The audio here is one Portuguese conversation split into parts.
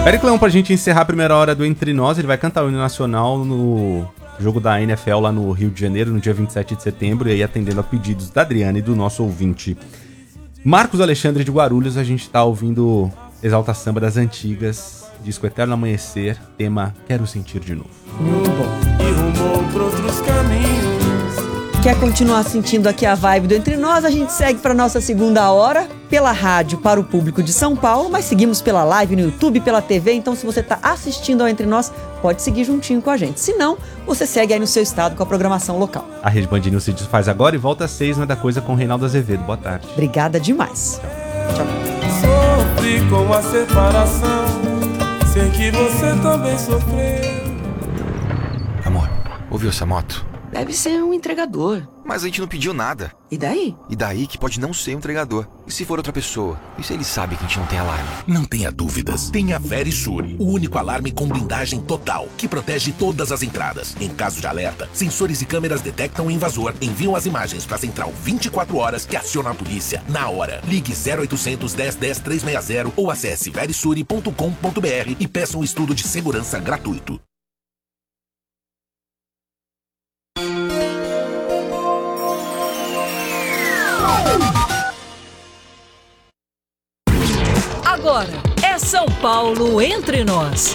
Eric Leão, pra gente encerrar a primeira hora do Entre Nós, ele vai cantar o hino nacional no jogo da NFL lá no Rio de Janeiro, no dia 27 de setembro, e aí atendendo a pedidos da Adriana e do nosso ouvinte Marcos Alexandre de Guarulhos, a gente tá ouvindo Exalta Samba das Antigas, disco Eterno Amanhecer, tema Quero Sentir de Novo. Muito bom. E rumou por outros caminhos. Quer continuar sentindo aqui a vibe do Entre Nós? A gente segue para nossa segunda hora pela rádio para o público de São Paulo, mas seguimos pela live no YouTube, pela TV. Então, se você está assistindo ao Entre Nós, pode seguir juntinho com a gente. Se não, você segue aí no seu estado com a programação local. A Rede Band News se desfaz agora e volta às 6 da coisa com Reinaldo Azevedo. Boa tarde. Obrigada demais. Tchau. Sofri com a separação, sei que você também sofreu. Amor, ouviu essa moto? Deve ser um entregador. Mas a gente não pediu nada. E daí? E daí que pode não ser um entregador. E se for outra pessoa? E se ele sabe que a gente não tem alarme? Não tenha dúvidas. Tem a Verisur, o único alarme com blindagem total, que protege todas as entradas. Em caso de alerta, sensores e câmeras detectam o invasor, enviam as imagens para a central 24 horas que aciona a polícia na hora. Ligue 0800 10 10 360 ou acesse verisure.com.br e peça um estudo de segurança gratuito. Agora é São Paulo Entre Nós.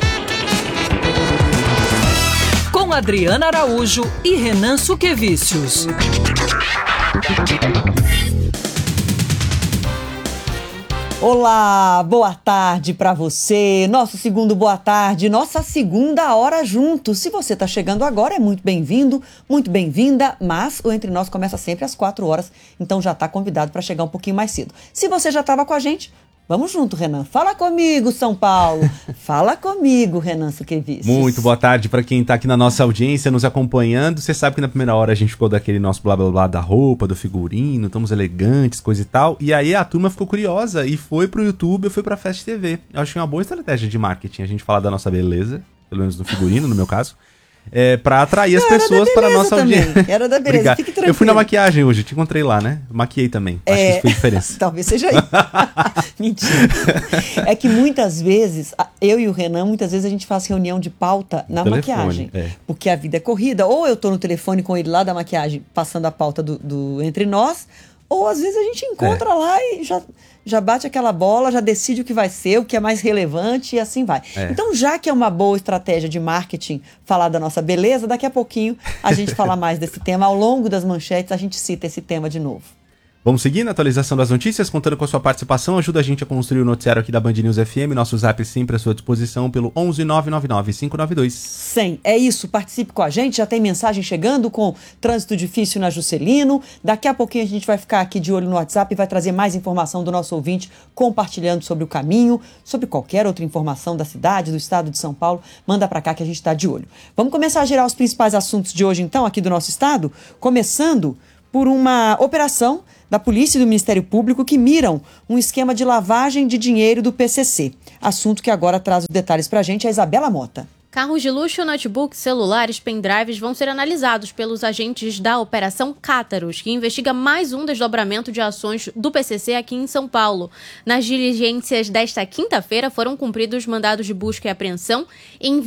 Com Adriana Araújo e Renan Suquevicius. Olá, boa tarde para você. Nosso segundo boa tarde, nossa segunda hora juntos. Se você está chegando agora, é muito bem-vindo, muito bem-vinda, mas o Entre Nós começa sempre às 4 horas, então já está convidado para chegar um pouquinho mais cedo. Se você já estava com a gente, vamos junto, Renan. Fala comigo, São Paulo. Fala comigo, Renan Suquevicius. Muito boa tarde para quem tá aqui na nossa audiência, nos acompanhando. Você sabe que na primeira hora a gente ficou daquele nosso blá blá blá da roupa, do figurino, estamos elegantes, coisa e tal. E aí a turma ficou curiosa e foi pro YouTube, foi pra Fast TV. Eu achei uma boa estratégia de marketing a gente falar da nossa beleza, pelo menos no figurino, no meu caso. Pra atrair as pessoas para a nossa audiência. Era da beleza, fique tranquilo. Eu fui na maquiagem hoje, te encontrei lá, né? Maquiei também, acho que isso fez diferença. Talvez seja aí. Mentira. É que muitas vezes, eu e o Renan, muitas vezes a gente faz reunião de pauta na maquiagem. Porque a vida é corrida. Ou eu tô no telefone com ele lá da maquiagem, passando a pauta do Entre Nós, ou às vezes a gente encontra lá e já bate aquela bola, já decide o que vai ser, o que é mais relevante e assim vai. Então, já que é uma boa estratégia de marketing falar da nossa beleza, daqui a pouquinho a gente fala mais desse tema. Ao longo das manchetes a gente cita esse tema de novo. Vamos seguir na atualização das notícias, contando com a sua participação. Ajuda a gente a construir o noticiário aqui da Band News FM. Nosso zap sempre à sua disposição pelo 11 999 592 100. É isso, participe com a gente. Já tem mensagem chegando com trânsito difícil na Juscelino. Daqui a pouquinho a gente vai ficar aqui de olho no WhatsApp e vai trazer mais informação do nosso ouvinte, compartilhando sobre o caminho, sobre qualquer outra informação da cidade, do estado de São Paulo. Manda pra cá que a gente está de olho. Vamos começar a girar os principais assuntos de hoje, então, aqui do nosso estado, começando por uma operação da Polícia e do Ministério Público que miram um esquema de lavagem de dinheiro do PCC. Assunto que agora traz os detalhes para a gente, a Isabela Mota. Carros de luxo, notebooks, celulares, pendrives vão ser analisados pelos agentes da Operação Cátaros, que investiga mais um desdobramento de ações do PCC aqui em São Paulo. Nas diligências desta quinta-feira foram cumpridos mandados de busca e apreensão em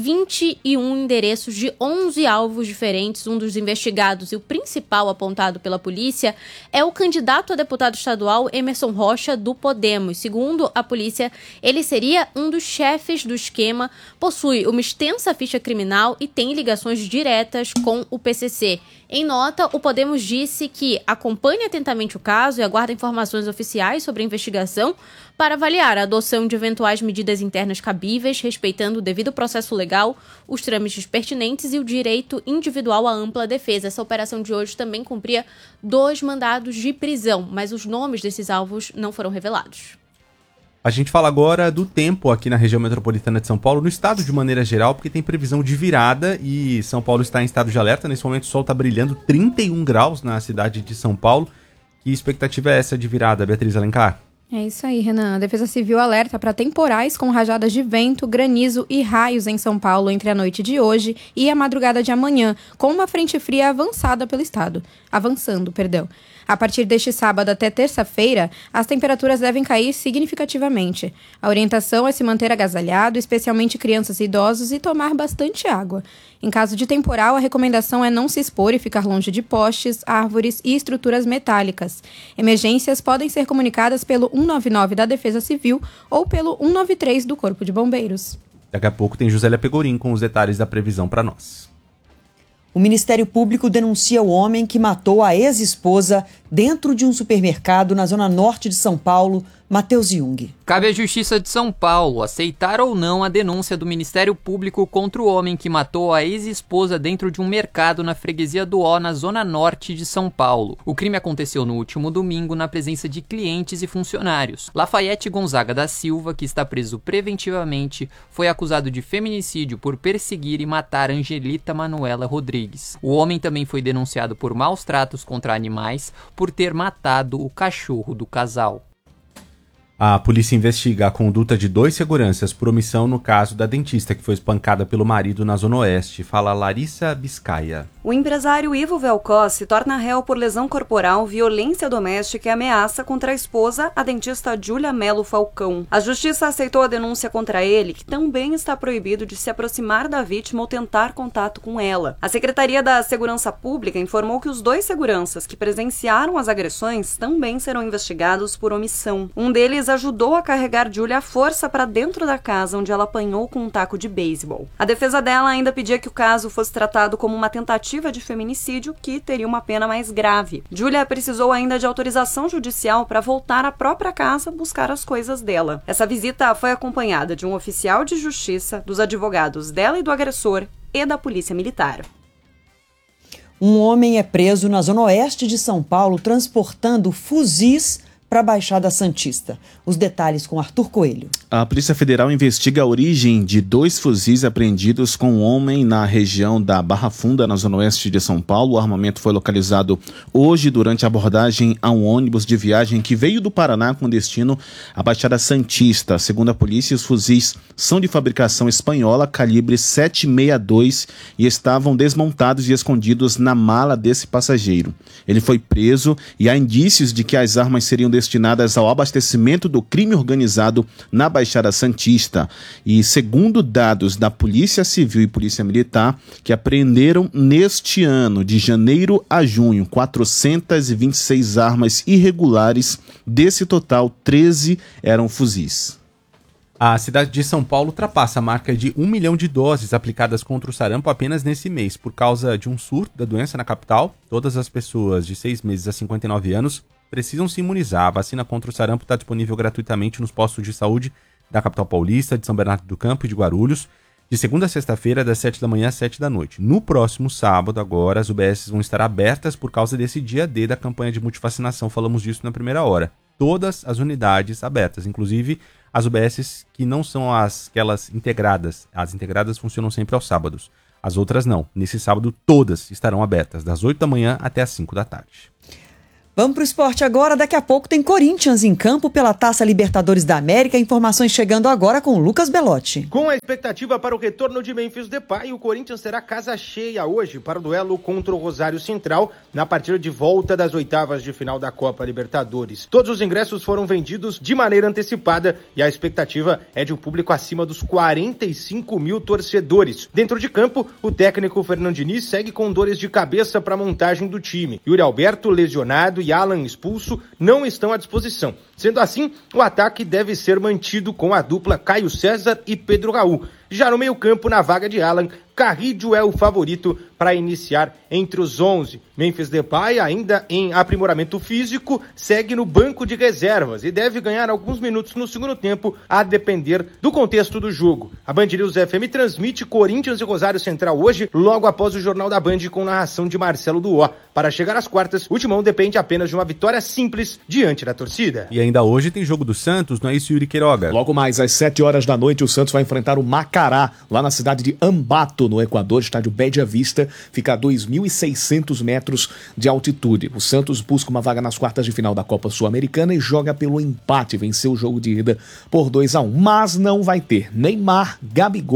21 endereços de 11 alvos diferentes. Um dos investigados e o principal apontado pela polícia é o candidato a deputado estadual Emerson Rocha, do Podemos. Segundo a polícia, ele seria um dos chefes do esquema, possui uma extensa ficha criminal e tem ligações diretas com o PCC. Em nota, o Podemos disse que acompanha atentamente o caso e aguarda informações oficiais sobre a investigação para avaliar a adoção de eventuais medidas internas cabíveis, respeitando o devido processo legal, os trâmites pertinentes e o direito individual à ampla defesa. Essa operação de hoje também cumpria 2 mandados de prisão, mas os nomes desses alvos não foram revelados. A gente fala agora do tempo aqui na região metropolitana de São Paulo, no estado de maneira geral, porque tem previsão de virada e São Paulo está em estado de alerta. Nesse momento o sol está brilhando, 31 graus na cidade de São Paulo. Que expectativa é essa de virada, Beatriz Alencar? É isso aí, Renan. A Defesa Civil alerta para temporais com rajadas de vento, granizo e raios em São Paulo entre a noite de hoje e a madrugada de amanhã, com uma frente fria avançando. A partir deste sábado até terça-feira, as temperaturas devem cair significativamente. A orientação é se manter agasalhado, especialmente crianças e idosos, e tomar bastante água. Em caso de temporal, a recomendação é não se expor e ficar longe de postes, árvores e estruturas metálicas. Emergências podem ser comunicadas pelo 199 da Defesa Civil ou pelo 193 do Corpo de Bombeiros. Daqui a pouco tem Josélia Pegorim com os detalhes da previsão para nós. O Ministério Público denuncia o homem que matou a ex-esposa dentro de um supermercado na zona norte de São Paulo, Matheus Jung. Cabe à Justiça de São Paulo aceitar ou não a denúncia do Ministério Público contra o homem que matou a ex-esposa dentro de um mercado na freguesia do Ó, na zona norte de São Paulo. O crime aconteceu no último domingo na presença de clientes e funcionários. Lafayette Gonzaga da Silva, que está preso preventivamente, foi acusado de feminicídio por perseguir e matar Angelita Manuela Rodrigues. O homem também foi denunciado por maus tratos contra animais por ter matado o cachorro do casal. A polícia investiga a conduta de 2 seguranças por omissão no caso da dentista que foi espancada pelo marido na Zona Oeste. Fala Larissa Biscaia. O empresário Ivo Velcó se torna réu por lesão corporal, violência doméstica e ameaça contra a esposa, a dentista Júlia Melo Falcão. A justiça aceitou a denúncia contra ele, que também está proibido de se aproximar da vítima ou tentar contato com ela. A Secretaria da Segurança Pública informou que os 2 seguranças que presenciaram as agressões também serão investigados por omissão. Um deles ajudou a carregar Júlia à força para dentro da casa, onde ela apanhou com um taco de beisebol. A defesa dela ainda pedia que o caso fosse tratado como uma tentativa de feminicídio, que teria uma pena mais grave. Júlia precisou ainda de autorização judicial para voltar à própria casa buscar as coisas dela. Essa visita foi acompanhada de um oficial de justiça, dos advogados dela e do agressor e da polícia militar. Um homem é preso na zona oeste de São Paulo transportando fuzis para a Baixada Santista. Os detalhes com Arthur Coelho. A Polícia Federal investiga a origem de 2 fuzis apreendidos com um homem na região da Barra Funda, na zona oeste de São Paulo. O armamento foi localizado hoje durante a abordagem a um ônibus de viagem que veio do Paraná com destino à Baixada Santista. Segundo a polícia, os fuzis são de fabricação espanhola, calibre 7,62 e estavam desmontados e escondidos na mala desse passageiro. Ele foi preso e há indícios de que as armas seriam destinadas ao abastecimento do crime organizado na Baixada Santista. E segundo dados da Polícia Civil e Polícia Militar, que apreenderam neste ano, de janeiro a junho, 426 armas irregulares. Desse total, 13 eram fuzis. A cidade de São Paulo ultrapassa a marca de 1 milhão de doses aplicadas contra o sarampo apenas nesse mês. Por causa de um surto da doença na capital, todas as pessoas de 6 meses a 59 anos precisam se imunizar. A vacina contra o sarampo está disponível gratuitamente nos postos de saúde da capital paulista, de São Bernardo do Campo e de Guarulhos, de segunda a sexta-feira, das 7 da manhã às 7 da noite. No próximo sábado, agora, as UBSs vão estar abertas por causa desse dia D da campanha de multivacinação. Falamos disso na primeira hora. Todas as unidades abertas, inclusive as UBSs que não são aquelas integradas. As integradas funcionam sempre aos sábados. As outras não. Nesse sábado, todas estarão abertas, das 8 da manhã até as 5 da tarde. Vamos para o esporte agora. Daqui a pouco tem Corinthians em campo pela Taça Libertadores da América. Informações chegando agora com Lucas Belotti. Com a expectativa para o retorno de Memphis Depay, o Corinthians terá casa cheia hoje para o duelo contra o Rosário Central na partida de volta das 8ª de final da Copa Libertadores. Todos os ingressos foram vendidos de maneira antecipada e a expectativa é de um público acima dos 45 mil torcedores. Dentro de campo, o técnico Fernando Diniz segue com dores de cabeça para a montagem do time. Yuri Alberto, lesionado, e Alan expulso, não estão à disposição. Sendo assim, o ataque deve ser mantido com a dupla Caio César e Pedro Raul. Já no meio-campo, na vaga de Alan, Carrillo é o favorito para iniciar entre os 11. Memphis Depay, ainda em aprimoramento físico, segue no banco de reservas e deve ganhar alguns minutos no segundo tempo, a depender do contexto do jogo. A Band News FM transmite Corinthians e Rosário Central hoje, logo após o Jornal da Band com narração de Marcelo Duó. Para chegar às quartas, o Timão depende apenas de uma vitória simples diante da torcida. E ainda hoje tem jogo do Santos, não é isso, Yuri Queiroga? Logo mais às 7 horas da noite, o Santos vai enfrentar o Macará, lá na cidade de Ambato, no Equador. Estádio Bédia Vista, fica a 2.600 metros de altitude. O Santos busca uma vaga nas quartas de final da Copa Sul-Americana e joga pelo empate, venceu o jogo de ida por 2-1. Mas não vai ter Neymar, Gabigol,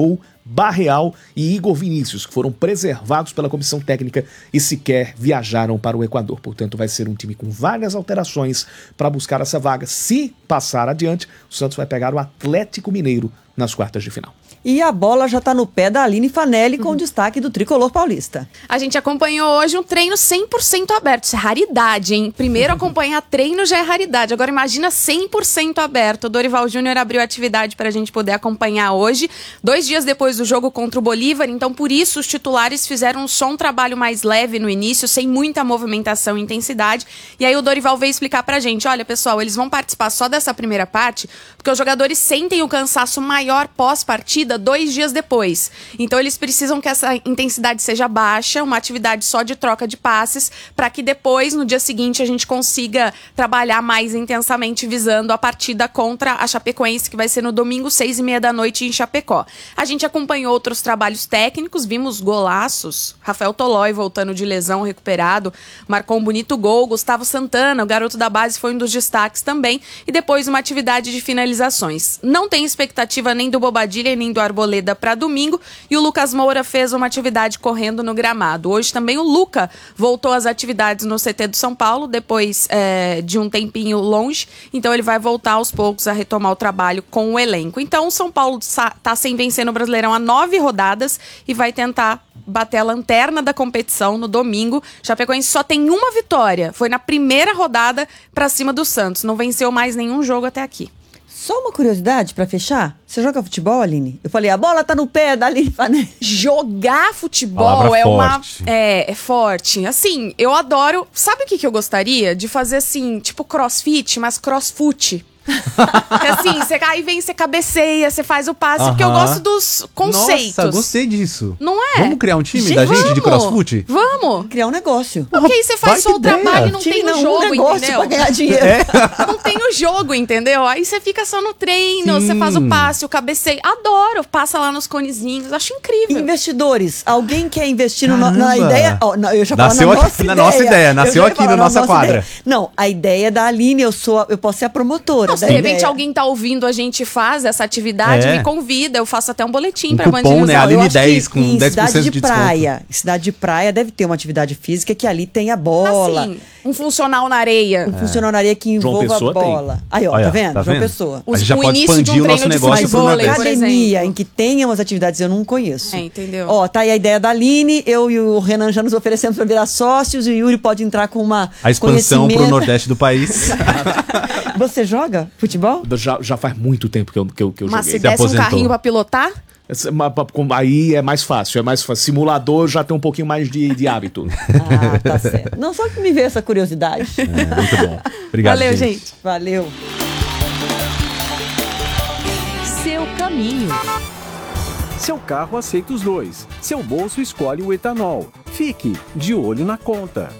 Barreal e Igor Vinícius, que foram preservados pela comissão técnica e sequer viajaram para o Equador. Portanto, vai ser um time com várias alterações para buscar essa vaga. Se passar adiante, o Santos vai pegar o Atlético Mineiro nas quartas de final. E a bola já está no pé da Aline Fanelli com destaque do tricolor paulista. A gente acompanhou hoje um treino 100% aberto. Isso é raridade, hein? Primeiro acompanhar treino já é raridade. Agora imagina 100% aberto. O Dorival Júnior abriu atividade para a gente poder acompanhar hoje, 2 dias depois do jogo contra o Bolívar. Então, por isso, os titulares fizeram só um trabalho mais leve no início, sem muita movimentação e intensidade. E aí o Dorival veio explicar pra gente, olha, pessoal, eles vão participar só dessa primeira parte, porque os jogadores sentem o cansaço maior pós-partida 2 dias depois. Então eles precisam que essa intensidade seja baixa, uma atividade só de troca de passes, para que depois, no dia seguinte, a gente consiga trabalhar mais intensamente visando a partida contra a Chapecoense, que vai ser no domingo, 6h30 da noite em Chapecó. A gente acompanhou outros trabalhos técnicos, vimos golaços. Rafael Tolói voltando de lesão, recuperado, marcou um bonito gol. Gustavo Santana, o garoto da base, foi um dos destaques também. E depois uma atividade de finalizações. Não tem expectativa nem do Bobadilha nem do Arboleda para domingo, e o Lucas Moura fez uma atividade correndo no gramado. Hoje também o Luca voltou às atividades no CT do São Paulo, depois de um tempinho longe, então ele vai voltar aos poucos a retomar o trabalho com o elenco. Então o São Paulo está sem vencer no Brasileirão há 9 rodadas e vai tentar bater a lanterna da competição no domingo. Chapecoense só tem uma vitória, foi na primeira rodada para cima do Santos, não venceu mais nenhum jogo até aqui. Só uma curiosidade pra fechar. Você joga futebol, Aline? Eu falei, a bola tá no pé da Aline Fanelli. Jogar futebol Palavra é forte. É forte. Assim, eu adoro... Sabe o que eu gostaria? De fazer assim, tipo crossfit, mas crossfoot. Porque assim, você aí vem, você cabeceia, você faz o passe, porque eu gosto dos conceitos. Nossa, gostei disso. Não é? Vamos criar um time da gente de crossfoot? Vamos! Criar um negócio. Porque aí você faz só o trabalho e não tem o jogo, entendeu? Pra ganhar dinheiro. Não tem o jogo, entendeu? Aí você fica só no treino, Sim. você faz o passe, o cabeceio. Adoro, passa lá nos conezinhos, acho incrível. Investidores, alguém quer investir na ideia? Oh, não, eu já Nasceu falo aqui na nossa ideia, nasceu aqui na nossa quadra. Ideia. Não, a ideia da Aline, eu posso ser a promotora. Se de repente alguém tá ouvindo, a gente faz essa atividade, me convida, eu faço até um boletim pra Band News. Né? Aline 10 com 10% de praia, cidade de praia deve ter uma atividade física que ali tem a bola. Assim, um funcional na areia. Um funcional na areia que envolva a bola. Tem. Aí, ó, olha, tá vendo? Tá João vendo? Pessoa. A gente já pode expandir o nosso negócio pro Nordeste. Academia em que tenha umas atividades eu não conheço. Entendeu? Ó, tá aí a ideia da Aline, eu e o Renan já nos oferecemos para virar sócios, e o Yuri pode entrar com uma a expansão pro Nordeste do país. Você joga futebol? Já faz muito tempo que eu joguei. Mas se desse um carrinho pra pilotar? Aí é mais fácil, Simulador já tem um pouquinho mais de hábito. Ah, tá certo. Não, só que me veio essa curiosidade. Muito bom. Obrigado, valeu, gente. Valeu. Seu caminho. Seu carro aceita os dois. Seu bolso escolhe o etanol. Fique de olho na conta.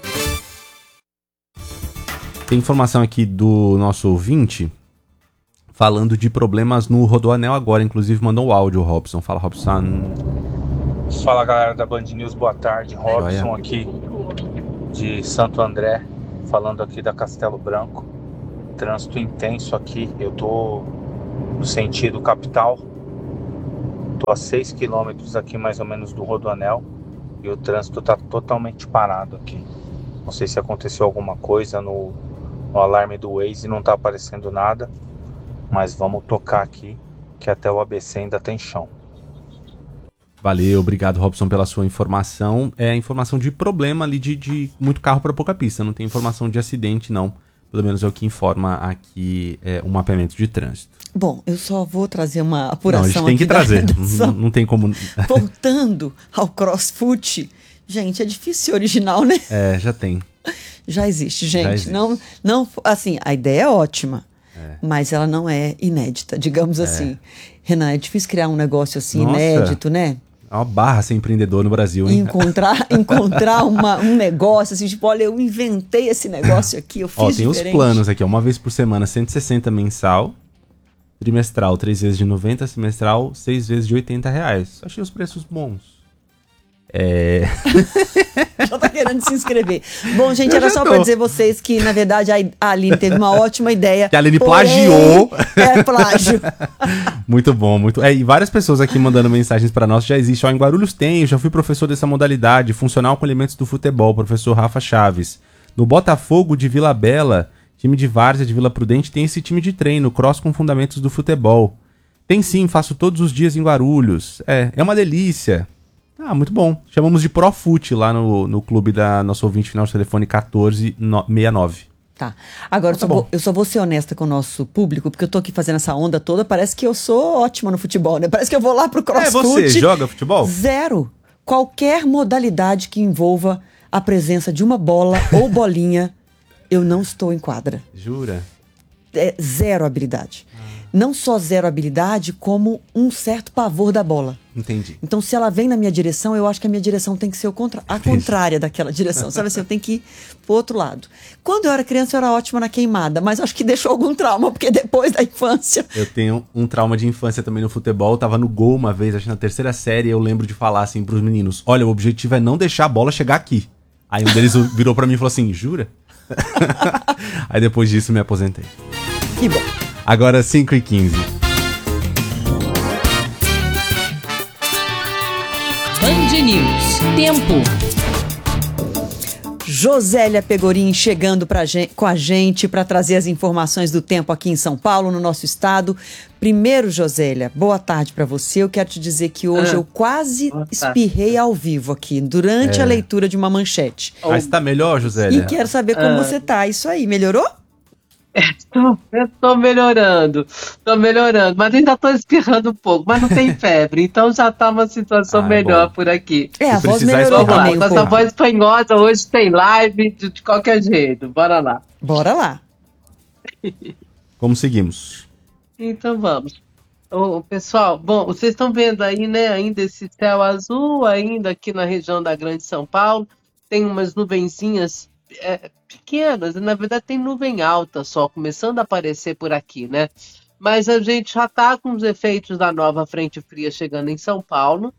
Tem informação aqui do nosso ouvinte falando de problemas no Rodoanel agora. Inclusive mandou o áudio, o Robson. Fala, Robson. Fala, galera da Band News, boa tarde. Robson aqui de Santo André, falando aqui da Castelo Branco. Trânsito intenso aqui. Eu tô no sentido capital. Tô a 6 quilômetros aqui mais ou menos do Rodoanel e o trânsito tá totalmente parado aqui. Não sei se aconteceu alguma coisa no alarme do Waze, não tá aparecendo nada, mas vamos tocar aqui que até o ABC ainda tem chão. Valeu, obrigado, Robson, pela sua informação. É informação de problema ali de muito carro para pouca pista, não tem informação de acidente não, pelo menos é o que informa aqui o mapeamento de trânsito. Bom, eu só vou trazer uma apuração. Não, a gente tem que trazer, não tem como... Voltando ao crossfoot, gente, é difícil ser original, né? É, já tem. Já existe, gente. Já existe. Não, assim, a ideia é ótima, mas ela não é inédita, digamos assim. Renan, é difícil criar um negócio assim, inédito, né? É uma barra ser empreendedor no Brasil, hein? Encontrar um negócio, assim, tipo, olha, eu inventei esse negócio aqui, eu fiz tem diferente. os planos aqui, uma vez por semana, 160 mensal, trimestral, 3 vezes de 90, semestral, 6 vezes de R$80. Achei os preços bons. Já tá querendo se inscrever. Bom, gente, era só pra dizer vocês que, na verdade, a Aline teve uma ótima ideia. Que a Aline plagiou. É, plágio. Muito bom, muito. E várias pessoas aqui mandando mensagens pra nós. Já existe. Em Guarulhos tem, eu já fui professor dessa modalidade, funcional com elementos do futebol, professor Rafa Chaves. No Botafogo de Vila Bela, time de várzea de Vila Prudente, tem esse time de treino, cross com fundamentos do futebol. Tem sim, faço todos os dias em Guarulhos. É uma delícia. Muito bom. Chamamos de Profute lá no clube da nosso ouvinte, final de telefone 1469. Tá. Agora, eu só vou ser honesta com o nosso público, porque eu tô aqui fazendo essa onda toda, parece que eu sou ótima no futebol, né? Parece que eu vou lá pro CrossFit. Você joga futebol? Zero. Qualquer modalidade que envolva a presença de uma bola ou bolinha, eu não estou em quadra. Jura? Zero habilidade. Não só zero habilidade, como um certo pavor da bola. Entendi. Então, se ela vem na minha direção, eu acho que a minha direção tem que ser a contrária daquela direção. Sabe assim, eu tenho que ir pro outro lado. Quando eu era criança, eu era ótima na queimada, mas acho que deixou algum trauma, porque depois da infância... Eu tenho um trauma de infância também no futebol. Eu tava no gol uma vez, acho que na terceira série, eu lembro de falar assim pros meninos, olha, o objetivo é não deixar a bola chegar aqui. Aí um deles virou pra mim e falou assim, jura? Aí depois disso me aposentei. Que bom. Agora 5h15. Band News. Tempo. Josélia Pegorin chegando com a gente para trazer as informações do tempo aqui em São Paulo, no nosso estado. Primeiro, Josélia, boa tarde para você. Eu quero te dizer que hoje eu quase espirrei ao vivo aqui, durante a leitura de uma manchete. Mas tá melhor, Josélia? E quero saber como você tá. Isso aí, melhorou? Eu tô melhorando, mas ainda tô espirrando um pouco, mas não tem febre, então já tá uma situação melhor bom. Por aqui. A voz melhorou também. Nossa voz espanhosa hoje tem live de qualquer jeito, bora lá. Bora lá. Como seguimos? Então vamos. Pessoal, bom, vocês estão vendo aí, né, ainda esse céu azul, ainda aqui na região da Grande São Paulo, tem umas nuvenzinhas pequenas, na verdade tem nuvem alta só, começando a aparecer por aqui, né? Mas a gente já está com os efeitos da nova frente fria chegando em São Paulo,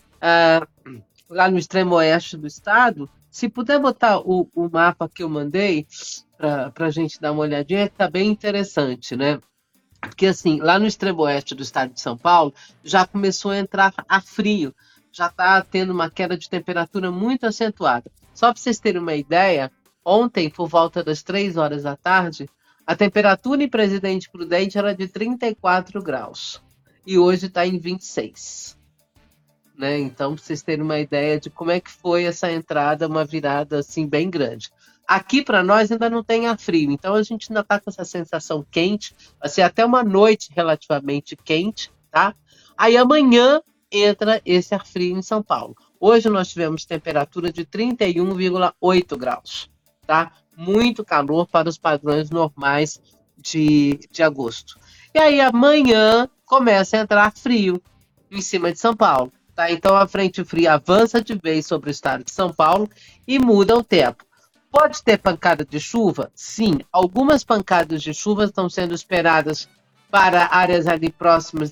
lá no extremo oeste do estado. Se puder botar o mapa que eu mandei para a gente dar uma olhadinha, está bem interessante, né? Porque assim, lá no extremo oeste do estado de São Paulo, já começou a entrar a frio, já está tendo uma queda de temperatura muito acentuada. Só para vocês terem uma ideia, ontem, por volta das 3 horas da tarde, a temperatura em Presidente Prudente era de 34 graus. E hoje está em 26. Né? Então, para vocês terem uma ideia de como é que foi essa entrada, uma virada assim bem grande. Aqui, para nós, ainda não tem ar frio. Então, a gente ainda está com essa sensação quente. Vai ser até uma noite relativamente quente, tá? Aí, amanhã, entra esse ar frio em São Paulo. Hoje nós tivemos temperatura de 31,8 graus, tá? Muito calor para os padrões normais de agosto. E aí amanhã começa a entrar frio em cima de São Paulo, tá? Então a frente fria avança de vez sobre o estado de São Paulo e muda o tempo. Pode ter pancada de chuva? Sim, algumas pancadas de chuva estão sendo esperadas para áreas ali próximas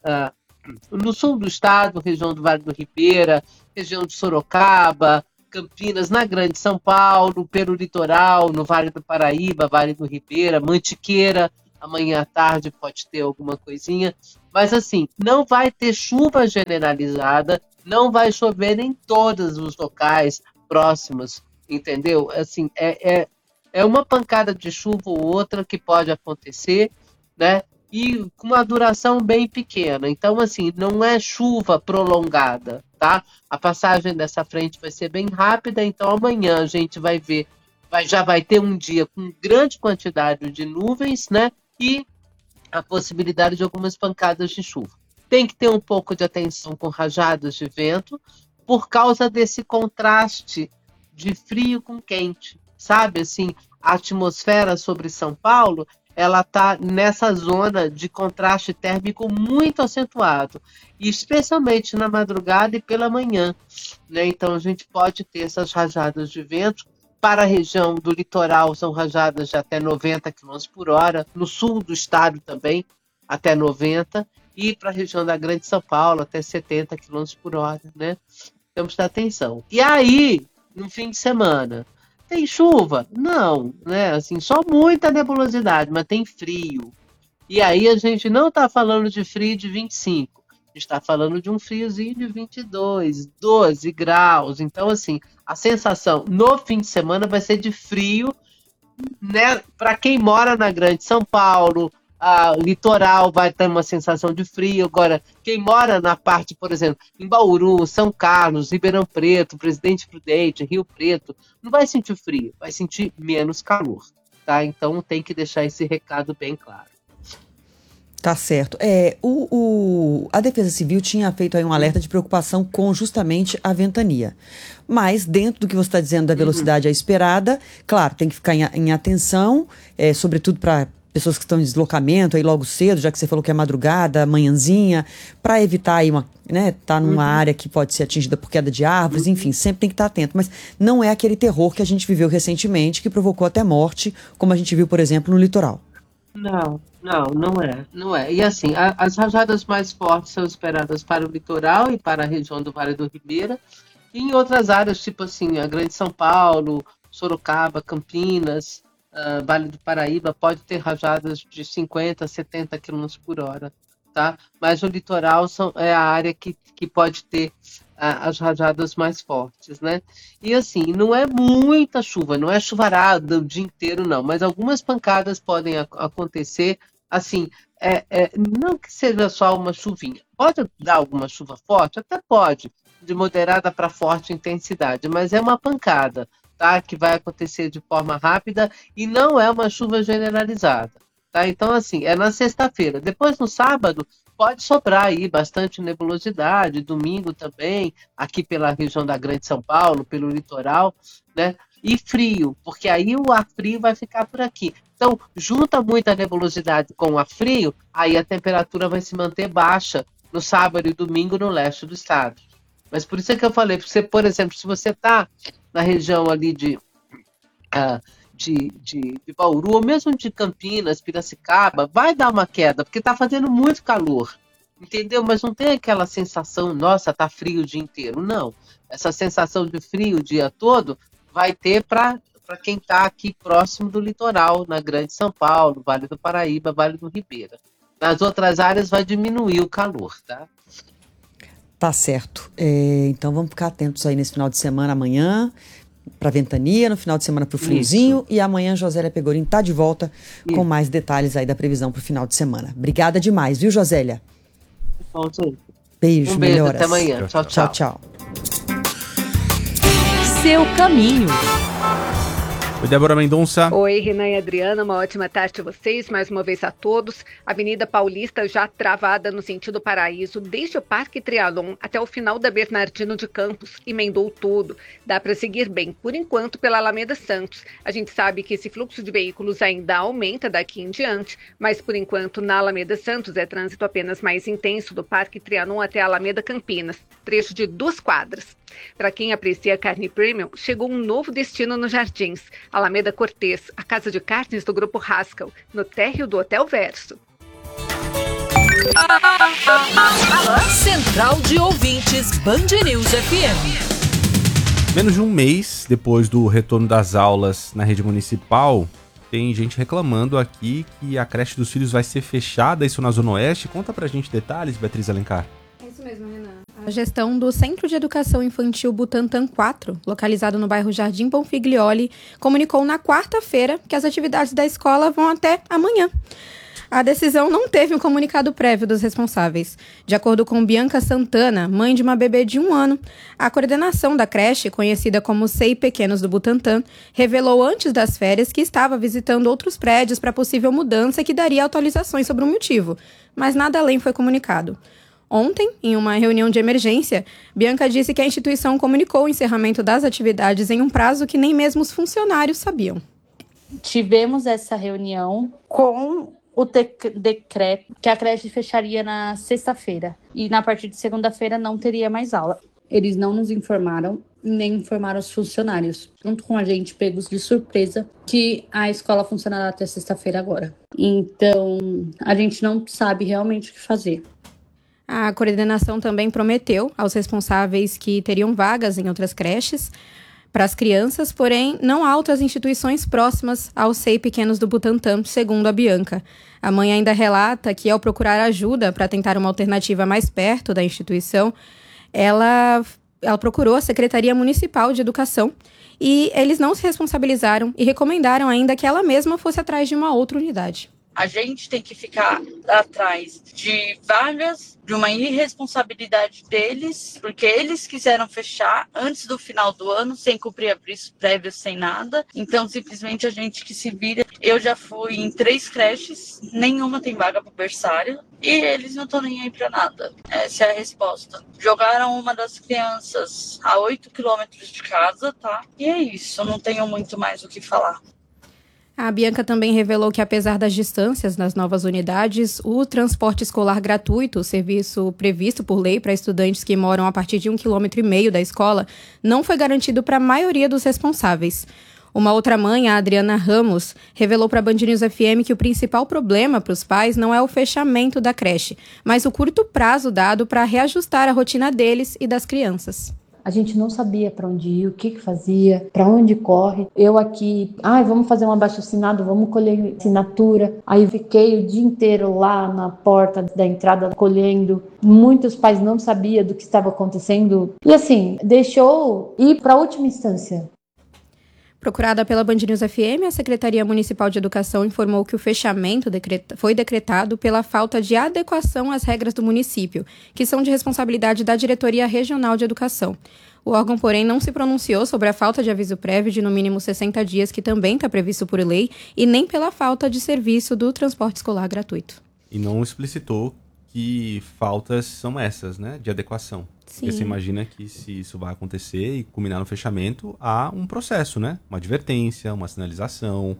no sul do estado, região do Vale do Ribeira, região de Sorocaba, Campinas, na Grande São Paulo, pelo litoral, no Vale do Paraíba, Vale do Ribeira, Mantiqueira, amanhã à tarde pode ter alguma coisinha, mas assim, não vai ter chuva generalizada, não vai chover em todos os locais próximos, entendeu? Assim, é uma pancada de chuva ou outra que pode acontecer, né? E com uma duração bem pequena. Então, assim, não é chuva prolongada, tá? A passagem dessa frente vai ser bem rápida, então amanhã a gente vai ver, já vai ter um dia com grande quantidade de nuvens, né? E a possibilidade de algumas pancadas de chuva. Tem que ter um pouco de atenção com rajadas de vento, por causa desse contraste de frio com quente, sabe? Assim, a atmosfera sobre São Paulo, ela está nessa zona de contraste térmico muito acentuado, e especialmente na madrugada e pela manhã, né? Então a gente pode ter essas rajadas de vento. Para a região do litoral são rajadas de até 90 km por hora, no sul do estado também até 90, e para a região da Grande São Paulo até 70 km por hora, né? Temos que dar atenção. E aí, no fim de semana, tem chuva? Não, né? Assim, só muita nebulosidade, mas tem frio. E aí a gente não está falando de frio de 25. A gente está falando de um friozinho de 22, 12 graus. Então, assim, a sensação no fim de semana vai ser de frio, né? Para quem mora na Grande São Paulo, litoral vai ter uma sensação de frio. Agora, quem mora na parte, por exemplo, em Bauru, São Carlos, Ribeirão Preto, Presidente Prudente, Rio Preto, não vai sentir frio, vai sentir menos calor, tá? Então tem que deixar esse recado bem claro. Tá certo. A Defesa Civil tinha feito aí um alerta de preocupação com justamente a ventania. Mas, dentro do que você está dizendo da velocidade esperada, claro, tem que ficar em atenção, sobretudo para pessoas que estão em deslocamento aí logo cedo, já que você falou que é madrugada, manhãzinha, para evitar aí tá numa área que pode ser atingida por queda de árvores, enfim, sempre tem que estar atento. Mas não é aquele terror que a gente viveu recentemente, que provocou até morte, como a gente viu, por exemplo, no litoral. Não é. E assim, as rajadas mais fortes são esperadas para o litoral e para a região do Vale do Ribeira. E em outras áreas, tipo assim, a Grande São Paulo, Sorocaba, Campinas, Vale do Paraíba, pode ter rajadas de 50 a 70 km por hora, tá? Mas o litoral é a área que pode ter as rajadas mais fortes, né? E assim, não é muita chuva, não é chuvarada o dia inteiro, não, mas algumas pancadas podem acontecer, assim, não que seja só uma chuvinha. Pode dar alguma chuva forte? Até pode, de moderada para forte intensidade, mas é uma pancada, tá? Que vai acontecer de forma rápida e não é uma chuva generalizada, tá? Então, assim, é na sexta-feira. Depois, no sábado, pode sobrar aí bastante nebulosidade, domingo também, aqui pela região da Grande São Paulo, pelo litoral, né? E frio, porque aí o ar frio vai ficar por aqui. Então, junta muita nebulosidade com o ar frio, aí a temperatura vai se manter baixa no sábado e domingo no leste do estado. Mas por isso é que eu falei, você, por exemplo, se você está na região ali de Bauru, ou mesmo de Campinas, Piracicaba, vai dar uma queda, porque está fazendo muito calor, entendeu? Mas não tem aquela sensação, nossa, tá frio o dia inteiro. Não, essa sensação de frio o dia todo vai ter para quem está aqui próximo do litoral, na Grande São Paulo, Vale do Paraíba, Vale do Ribeira. Nas outras áreas vai diminuir o calor, tá? Tá certo. Então vamos ficar atentos aí nesse final de semana, amanhã, para ventania, no final de semana para o friozinho. Isso. E amanhã Josélia Pegorini está de volta com mais detalhes aí da previsão para o final de semana. Obrigada demais, viu, Josélia? Beijo, melhoras. Até amanhã. Tchau, tchau. Tchau. Seu caminho. Oi, Débora Mendonça. Oi, Renan e Adriana, uma ótima tarde a vocês, mais uma vez a todos. Avenida Paulista já travada no sentido Paraíso, desde o Parque Trianon até o final da Bernardino de Campos, emendou tudo. Dá para seguir bem, por enquanto, pela Alameda Santos. A gente sabe que esse fluxo de veículos ainda aumenta daqui em diante, mas por enquanto na Alameda Santos é trânsito apenas mais intenso do Parque Trianon até a Alameda Campinas, trecho de 2 quadras. Para quem aprecia carne premium, chegou um novo destino nos Jardins. Alameda Cortês, a casa de carnes do Grupo Haskell, no térreo do Hotel Verso. Central de Ouvintes, Band News FM. Menos de um mês depois do retorno das aulas na rede municipal, tem gente reclamando aqui que a creche dos filhos vai ser fechada, isso na Zona Oeste. Conta pra gente detalhes, Beatriz Alencar. É isso mesmo, Renan. A gestão do Centro de Educação Infantil Butantã 4, localizado no bairro Jardim Bonfiglioli, comunicou na quarta-feira que as atividades da escola vão até amanhã. A decisão não teve um comunicado prévio dos responsáveis. De acordo com Bianca Santana, mãe de uma bebê de 1 ano, a coordenação da creche, conhecida como SEI Pequenos do Butantã, revelou antes das férias que estava visitando outros prédios para possível mudança e que daria atualizações sobre o motivo, mas nada além foi comunicado. Ontem, em uma reunião de emergência, Bianca disse que a instituição comunicou o encerramento das atividades em um prazo que nem mesmo os funcionários sabiam. Tivemos essa reunião com o decreto que a creche fecharia na sexta-feira e na partir de segunda-feira não teria mais aula. Eles não nos informaram, nem informaram os funcionários, junto com a gente, pegos de surpresa, que a escola funcionará até sexta-feira agora. Então, a gente não sabe realmente o que fazer. A coordenação também prometeu aos responsáveis que teriam vagas em outras creches para as crianças, porém não há outras instituições próximas ao SEI Pequenos do Butantã, segundo a Bianca. A mãe ainda relata que, ao procurar ajuda para tentar uma alternativa mais perto da instituição, ela procurou a Secretaria Municipal de Educação e eles não se responsabilizaram e recomendaram ainda que ela mesma fosse atrás de uma outra unidade. A gente tem que ficar atrás de vagas, de uma irresponsabilidade deles, porque eles quiseram fechar antes do final do ano, sem cumprir aviso prévio, sem nada. Então, simplesmente, a gente que se vira. Eu já fui em 3 creches, nenhuma tem vaga para berçário, e eles não estão nem aí para nada. Essa é a resposta. Jogaram uma das crianças a 8 quilômetros de casa, tá? E é isso, eu não tenho muito mais o que falar. A Bianca também revelou que, apesar das distâncias nas novas unidades, o transporte escolar gratuito, o serviço previsto por lei para estudantes que moram a partir de 1,5 km da escola, não foi garantido para a maioria dos responsáveis. Uma outra mãe, a Adriana Ramos, revelou para a Band News FM que o principal problema para os pais não é o fechamento da creche, mas o curto prazo dado para reajustar a rotina deles e das crianças. A gente não sabia para onde ir, o que fazia, para onde corre. Eu aqui, vamos fazer um abaixo-assinado, vamos colher assinatura. Aí fiquei o dia inteiro lá na porta da entrada colhendo. Muitos pais não sabiam do que estava acontecendo. E assim, deixou ir para a última instância. Procurada pela Band News FM, a Secretaria Municipal de Educação informou que o fechamento foi decretado pela falta de adequação às regras do município, que são de responsabilidade da Diretoria Regional de Educação. O órgão, porém, não se pronunciou sobre a falta de aviso prévio de no mínimo 60 dias, que também está previsto por lei, e nem pela falta de serviço do transporte escolar gratuito. E não explicitou que faltas são essas, né, de adequação. Sim. Porque você imagina que se isso vai acontecer e culminar no fechamento, há um processo, né? Uma advertência, uma sinalização,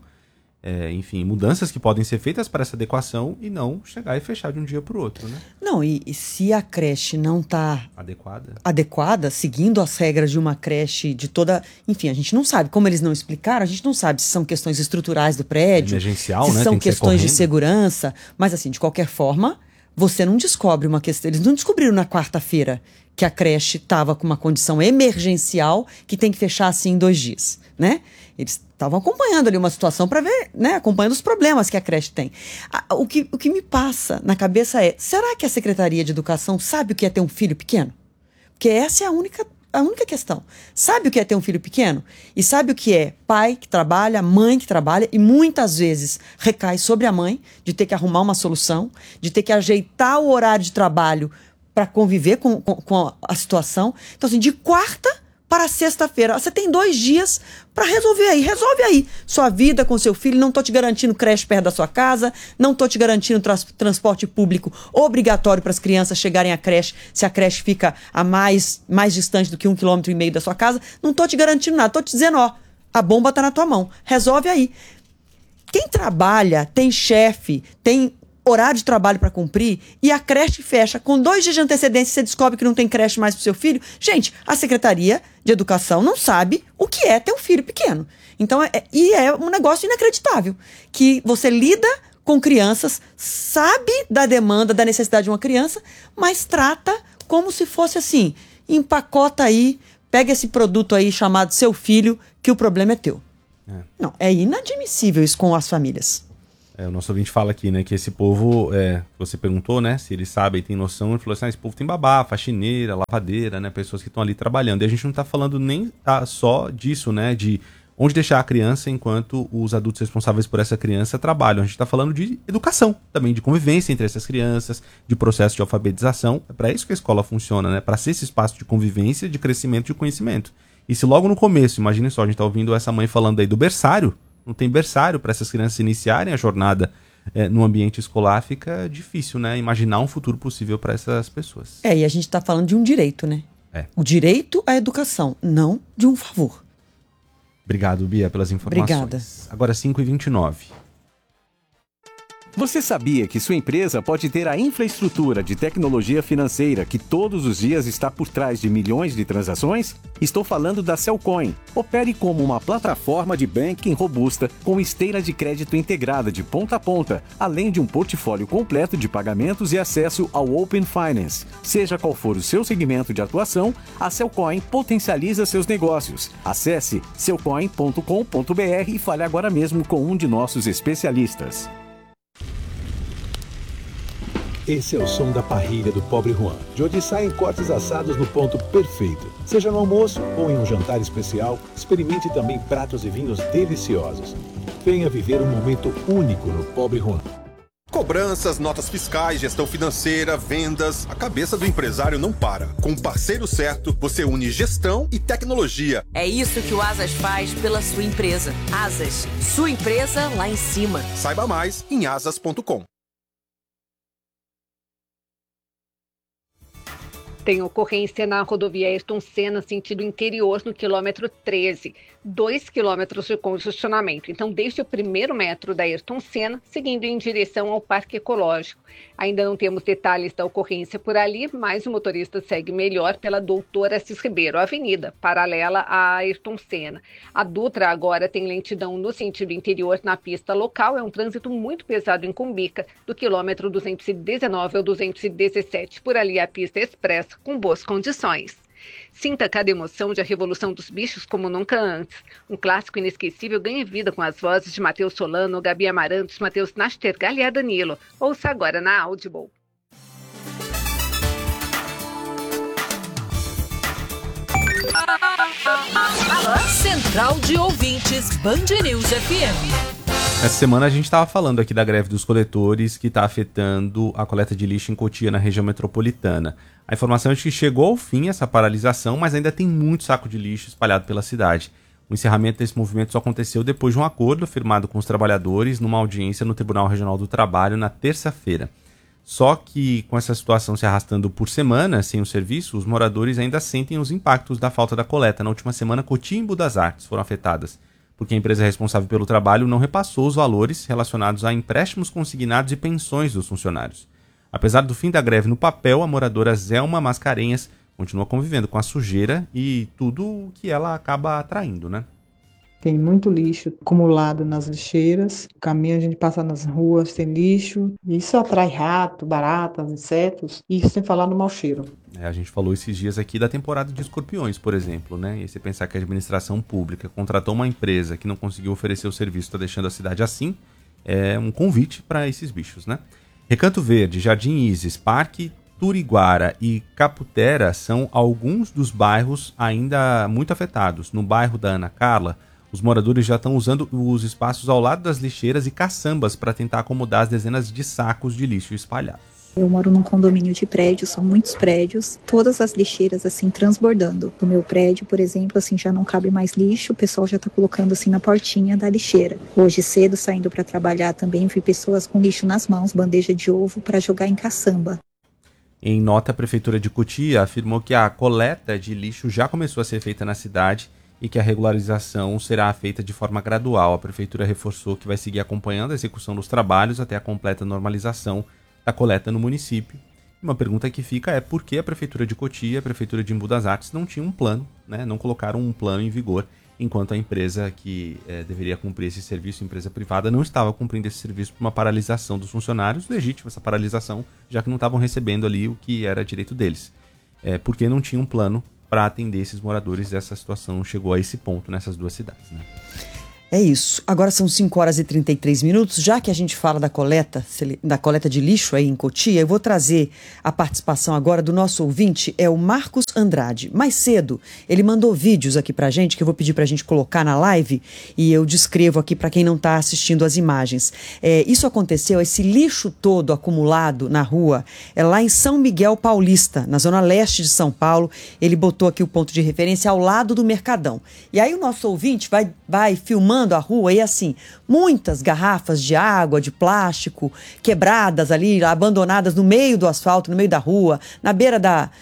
enfim, mudanças que podem ser feitas para essa adequação e não chegar e fechar de um dia para o outro, né? Não, e se a creche não está adequada, seguindo as regras de uma creche de toda... Enfim, a gente não sabe, como eles não explicaram, a gente não sabe se são questões estruturais do prédio, emergencial, se né? são questões de segurança, mas assim, de qualquer forma, você não descobre uma questão... Eles não descobriram na quarta-feira que a creche estava com uma condição emergencial que tem que fechar assim em 2 dias, né? Eles estavam acompanhando ali uma situação para ver, né? Acompanhando os problemas que a creche tem. O que me passa na cabeça é, será que a Secretaria de Educação sabe o que é ter um filho pequeno? Porque essa é a única questão. Sabe o que é ter um filho pequeno? E sabe o que é pai que trabalha, mãe que trabalha, e muitas vezes recai sobre a mãe de ter que arrumar uma solução, de ter que ajeitar o horário de trabalho para conviver com a situação. Então, assim, de quarta para sexta-feira, você tem 2 dias para resolve aí sua vida com seu filho. Não tô te garantindo creche perto da sua casa, não tô te garantindo transporte público obrigatório para as crianças chegarem à creche, se a creche fica a mais distante do que 1,5 km da sua casa, não tô te garantindo nada, tô te dizendo, a bomba tá na tua mão, resolve aí. Quem trabalha, tem chefe, tem horário de trabalho para cumprir e a creche fecha com 2 dias de antecedência, você descobre que não tem creche mais pro seu filho. Gente, a Secretaria de Educação não sabe o que é ter um filho pequeno. Então, é um negócio inacreditável, que você lida com crianças, sabe da demanda, da necessidade de uma criança, mas trata como se fosse assim, empacota aí, pega esse produto aí chamado seu filho, que o problema é teu. Não, é inadmissível isso com as famílias. O nosso ouvinte fala aqui, né, que esse povo, você perguntou, né, se eles sabem, tem noção, ele falou assim, esse povo tem babá, faxineira, lavadeira, né, pessoas que estão ali trabalhando. E a gente não está falando nem só disso, né, de onde deixar a criança enquanto os adultos responsáveis por essa criança trabalham. A gente está falando de educação, também de convivência entre essas crianças, de processo de alfabetização. É para isso que a escola funciona, né, para ser esse espaço de convivência, de crescimento e de conhecimento. E se logo no começo, imagine só, a gente está ouvindo essa mãe falando aí do berçário, não tem berçário para essas crianças iniciarem a jornada no ambiente escolar, fica difícil, né? Imaginar um futuro possível para essas pessoas. E a gente está falando de um direito, né? O direito à educação, não de um favor. Obrigado, Bia, pelas informações. Obrigada. Agora 5h29. Você sabia que sua empresa pode ter a infraestrutura de tecnologia financeira que todos os dias está por trás de milhões de transações? Estou falando da Cellcoin. Opere como uma plataforma de banking robusta com esteira de crédito integrada de ponta a ponta, além de um portfólio completo de pagamentos e acesso ao Open Finance. Seja qual for o seu segmento de atuação, a Cellcoin potencializa seus negócios. Acesse cellcoin.com.br e fale agora mesmo com um de nossos especialistas. Esse é o som da parrilha do Pobre Juan, de onde saem cortes assados no ponto perfeito. Seja no almoço ou em um jantar especial, experimente também pratos e vinhos deliciosos. Venha viver um momento único no Pobre Juan. Cobranças, notas fiscais, gestão financeira, vendas. A cabeça do empresário não para. Com o parceiro certo, você une gestão e tecnologia. É isso que o Asas faz pela sua empresa. Asas, sua empresa lá em cima. Saiba mais em asas.com. Tem ocorrência na rodovia Ayrton Senna, sentido interior, no quilômetro 13. 2 quilômetros de congestionamento. Então, desde o primeiro metro da Ayrton Senna, seguindo em direção ao Parque Ecológico. Ainda não temos detalhes da ocorrência por ali, mas o motorista segue melhor pela Doutor Assis Ribeiro, avenida paralela à Ayrton Senna. A Dutra agora tem lentidão no sentido interior na pista local. É um trânsito muito pesado em Cumbica, do quilômetro 219 ao 217. Por ali a pista expressa, com boas condições. Sinta cada emoção de A Revolução dos Bichos como nunca antes. Um clássico inesquecível ganha vida com as vozes de Matheus Solano, Gabi Amarantos, Matheus Nastergal e a Danilo. Ouça agora na Audible. Central de Ouvintes, Band News FM. Essa semana a gente estava falando aqui da greve dos coletores que está afetando a coleta de lixo em Cotia, na região metropolitana. A informação é que chegou ao fim essa paralisação, mas ainda tem muito saco de lixo espalhado pela cidade. O encerramento desse movimento só aconteceu depois de um acordo firmado com os trabalhadores numa audiência no Tribunal Regional do Trabalho na terça-feira. Só que com essa situação se arrastando por semana sem o serviço, os moradores ainda sentem os impactos da falta da coleta. Na última semana, Cotia e Embu das Artes foram afetadas, porque a empresa responsável pelo trabalho não repassou os valores relacionados a empréstimos consignados e pensões dos funcionários. Apesar do fim da greve no papel, a moradora Zelma Mascarenhas continua convivendo com a sujeira e tudo o que ela acaba atraindo, né? Tem muito lixo acumulado nas lixeiras, o caminho a gente passa nas ruas, tem lixo, e isso atrai rato, baratas, insetos, e sem falar no mau cheiro. A gente falou esses dias aqui da temporada de escorpiões, por exemplo, né? E você pensar que a administração pública contratou uma empresa que não conseguiu oferecer o serviço, está deixando a cidade assim, é um convite para esses bichos, né? Recanto Verde, Jardim Isis, Parque Turiguara e Caputera são alguns dos bairros ainda muito afetados. No bairro da Ana Carla, os moradores já estão usando os espaços ao lado das lixeiras e caçambas para tentar acomodar as dezenas de sacos de lixo espalhados. Eu moro num condomínio de prédios, são muitos prédios, todas as lixeiras assim transbordando. No meu prédio, por exemplo, assim já não cabe mais lixo, o pessoal já está colocando assim na portinha da lixeira. Hoje cedo, saindo para trabalhar também, vi pessoas com lixo nas mãos, bandeja de ovo para jogar em caçamba. Em nota, a Prefeitura de Cotia afirmou que a coleta de lixo já começou a ser feita na cidade e que a regularização será feita de forma gradual. A Prefeitura reforçou que vai seguir acompanhando a execução dos trabalhos até a completa normalização da coleta no município. Uma pergunta que fica é por que a Prefeitura de Cotia e a Prefeitura de Embu das Artes não tinham um plano, né? Não colocaram um plano em vigor, enquanto a empresa que deveria cumprir esse serviço, a empresa privada, não estava cumprindo esse serviço por uma paralisação dos funcionários, legítima essa paralisação, já que não estavam recebendo ali o que era direito deles. Porque não tinha um plano para atender esses moradores. Essa situação chegou a esse ponto nessas duas cidades, né? É isso. Agora são 5 horas e 33 minutos. Já que a gente fala da coleta de lixo aí em Cotia, eu vou trazer a participação agora do nosso ouvinte, é o Marcos Andrade. Mais cedo, ele mandou vídeos aqui pra gente, que eu vou pedir pra gente colocar na live, e eu descrevo aqui pra quem não tá assistindo as imagens. Isso aconteceu, esse lixo todo acumulado na rua, é lá em São Miguel Paulista, na zona leste de São Paulo. Ele botou aqui o ponto de referência ao lado do Mercadão. E aí o nosso ouvinte vai filmando a rua e assim, muitas garrafas de água, de plástico, quebradas ali, abandonadas no meio do asfalto, no meio da rua, na beira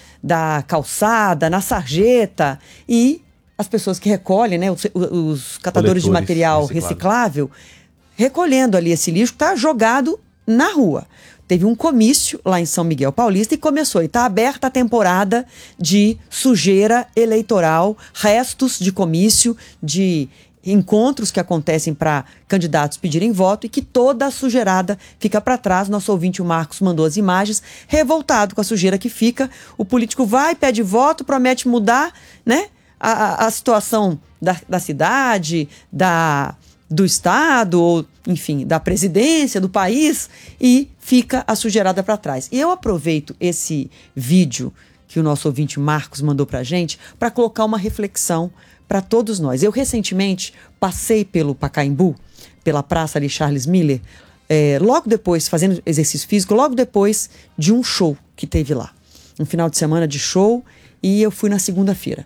da calçada, na sarjeta, e as pessoas que recolhem, né, os catadores de material reciclável, recolhendo ali esse lixo que está jogado na rua. Teve um comício lá em São Miguel Paulista e começou. E está aberta a temporada de sujeira eleitoral, restos de comício, de encontros que acontecem para candidatos pedirem voto e que toda a sujeirada fica para trás. Nosso ouvinte, o Marcos, mandou as imagens, revoltado com a sujeira que fica. O político vai, pede voto, promete mudar, né, a situação da cidade, do estado, ou, enfim, da presidência, do país, e fica a sujeirada para trás. E eu aproveito esse vídeo que o nosso ouvinte Marcos mandou para a gente para colocar uma reflexão para todos nós. Eu recentemente passei pelo Pacaembu, pela praça ali Charles Miller, logo depois, fazendo exercício físico, logo depois de um show que teve lá. Um final de semana de show, e eu fui na segunda-feira.